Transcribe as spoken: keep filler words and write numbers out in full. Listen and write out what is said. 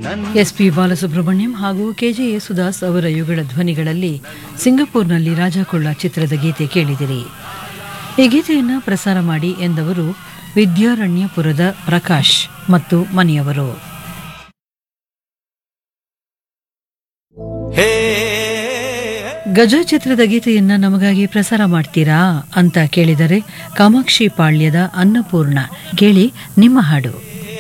S P Balasubrahmanyam ಹಾಗೂ K J Yesudas ಅವರ ಯುಗಳ ಧ್ವನಿಗಳಲ್ಲಿ ಸಿಂಗಪೂರ್ನಲ್ಲಿ ರಾಜಕೊಳ್ಳ ಚಿತ್ರದ ಗೀತೆ ಕೇಳಿದಿರಿ. ಈ ಗೀತೆಯನ್ನು ಪ್ರಸಾರ ಮಾಡಿ ಎಂದವರು ವಿದ್ಯಾರಣ್ಯಪುರದ ಪ್ರಕಾಶ್ ಮತ್ತು ಮನೆಯವರು. ಗಜ ಚಿತ್ರದ ಗೀತೆಯನ್ನ ನಮಗಾಗಿ ಪ್ರಸಾರ ಮಾಡ್ತೀರಾ ಅಂತ ಕೇಳಿದರೆ ಕಾಮಾಕ್ಷಿ ಪಾಳ್ಯದ ಅನ್ನಪೂರ್ಣ ಕೇಳಿ ನಿಮ್ಮ ಹಾಡು.